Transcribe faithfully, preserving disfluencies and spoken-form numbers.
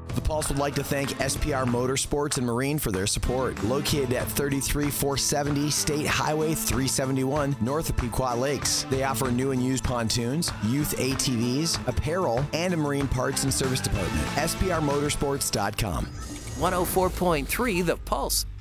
The Pulse would like to thank S P R Motorsports and Marine for their support. Located at thirty-three four seventy State Highway three seventy-one, north of Pequot Lakes. They offer new and used pontoons, youth A T Vs, apparel, and a marine parts and service department. S P R motorsports dot com. one oh four point three The Pulse.